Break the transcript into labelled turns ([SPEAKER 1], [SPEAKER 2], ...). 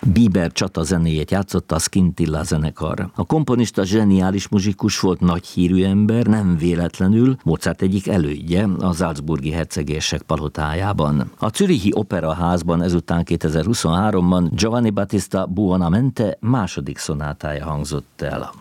[SPEAKER 1] Bieber csata zenéjét játszotta a Scintilla zenekar. A komponista zseniális muzsikus volt, nagy hírű ember, nem véletlenül Mozart egyik elődje a salzburgi hercegések palotájában. A zürichi operaházban ezután 2023-ban Giovanni Battista Buonamente második szonátája hangzott el.